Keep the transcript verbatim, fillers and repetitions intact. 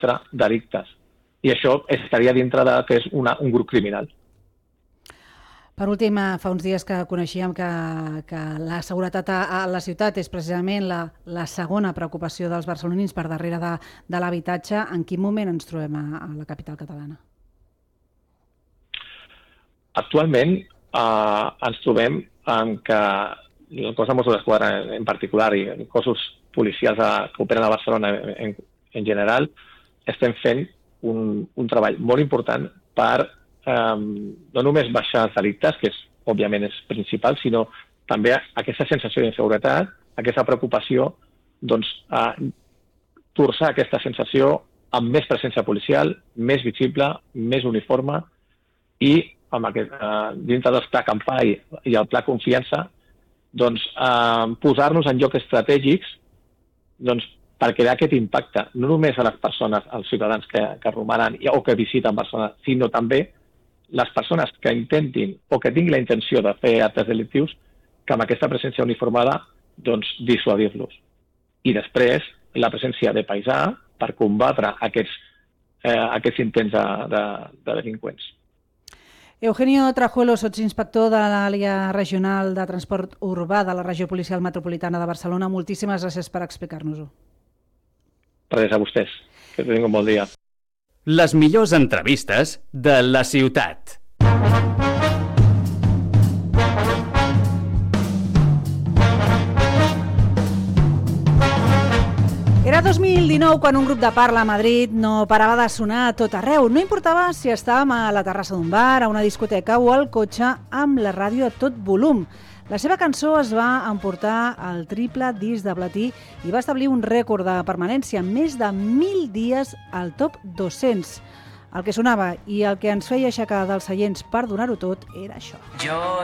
cometre delictes. I això estaria dintre de que és una, un grup criminal. Per últim, fa uns dies que coneixíem que, que la seguretat a, a la ciutat és precisament la, la segona preocupació dels barcelonins per darrere de, de l'habitatge. En quin moment ens trobem a, a la capital catalana? Actualment eh, ens trobem en que el cos de Mossos d'Esquadra en particular i cossos policials a, que operen a Barcelona en, en general estem fent un, un treball molt important per Um, no només baixar els delictes, que és, òbviament és principal, sinó també aquesta sensació d'inseguretat, aquesta preocupació, doncs, a torçar aquesta sensació amb més presència policial, més visible, més uniforme i amb aquest, uh, dintre del pla Campai i el pla Confiança, doncs, uh, posar-nos en llocs estratègics doncs, per crear aquest impacte, no només a les persones, als ciutadans que, que romanen o que visiten Barcelona, sinó també les persones que intentin o que tinguin la intenció de fer actes delictius, que amb aquesta presència uniformada doncs, dissuadir-los. I després la presència de paisà per combatre aquests, eh, aquests intents de, de, de delinqüents. Eugenio Trajuelo, sotsinspector de l'àrea regional de transport urbà de la Regió Policial Metropolitana de Barcelona. Moltíssimes gràcies per explicar-nos-ho. Gràcies a vostès. Que tinguin un bon dia. Les millors entrevistes de la ciutat. Era dos mil dinou quan un grup de parla a Madrid no parava de sonar a tot arreu. No importava si estàvem a la terrassa d'un bar, a una discoteca o al cotxe amb la ràdio a tot volum. La seva cançó es va emportar al triple disc de platí i va establir un rècord de permanència, més de mil dies al top dos-cents. El que sonava i el que ens feia aixecar dels seients per donar-ho tot era això. Jo